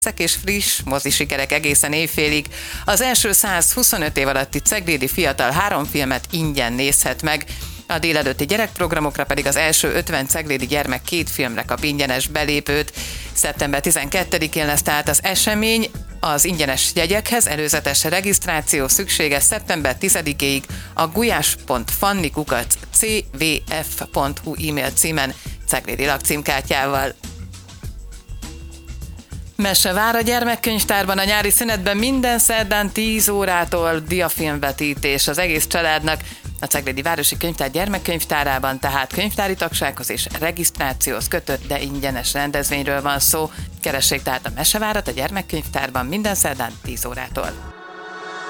és friss mozisikerek egészen éjfélig. Az első 125 év alatti ceglédi fiatal 3 filmet ingyen nézhet meg, a délelőtti gyerekprogramokra pedig az első 50 ceglédi gyermek 2 filmre kap ingyenes belépőt. Szeptember 12-én lesz tehát az esemény. Az ingyenes jegyekhez előzetes regisztráció szükséges szeptember 10-ig a gulyás.fanni@cvf.hu e-mail címen ceglédi lakcímkártyával. Mese vár a gyermekkönyvtárban a nyári szünetben minden szerdán 10 órától diafilmvetítés az egész családnak. A Ceglédi Városi Könyvtár gyermekkönyvtárában tehát könyvtári tagsághoz és regisztrációhoz kötött, de ingyenes rendezvényről van szó. Keressék tehát a Mesevárat a gyermekkönyvtárban minden szerdán 10 órától.